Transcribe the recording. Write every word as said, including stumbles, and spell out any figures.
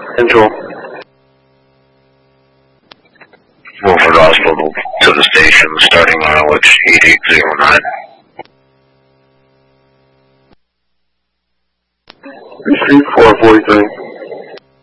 Control. Wilford Hospital to the station, starting mileage eight eight zero nine. Receive four forty-three.